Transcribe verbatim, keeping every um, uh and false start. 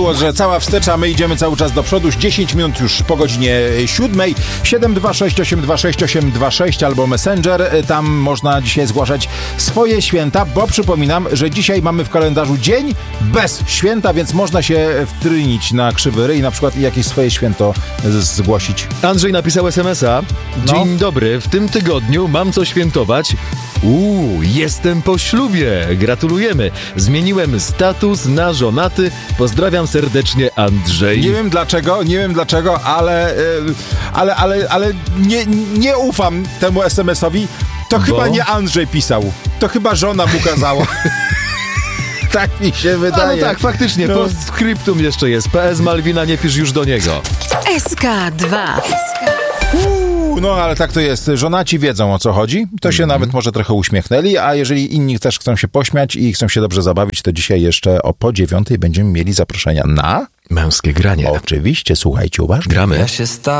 było, że cała wstecz, a my idziemy cały czas do przodu. dziesięć minut już po godzinie siódmej. siedem dwa sześć osiem dwa sześć osiem dwa sześć albo Messenger. Tam można dzisiaj zgłaszać swoje święta, bo przypominam, że dzisiaj mamy w kalendarzu dzień bez święta, więc można się wtrynić na krzywy ryj, na przykład jakieś swoje święto zgłosić. Andrzej napisał es em es a. Dzień no. dobry, w tym tygodniu mam co świętować. Uuu, jestem po ślubie. Gratulujemy. Zmieniłem status na żonaty. Pozdrawiam serdecznie, Andrzej. Nie wiem dlaczego, nie wiem dlaczego, ale, ale, ale, ale nie, nie ufam temu es em es owi. To Bo? chyba nie Andrzej pisał. To chyba żona mu kazała. Tak mi się wydaje. A no tak, faktycznie, no. Postscriptum jeszcze jest. P S Malwina, nie pisz już do niego. S K dwa. Uuu, no ale tak to jest. Żonaci wiedzą, o co chodzi. To mm-hmm. się nawet może trochę uśmiechnęli, a jeżeli inni też chcą się pośmiać i chcą się dobrze zabawić, to dzisiaj jeszcze o po dziewiątej będziemy mieli zaproszenia na... Męskie granie. Oczywiście, słuchajcie uważnie. Gramy. Ja się sta-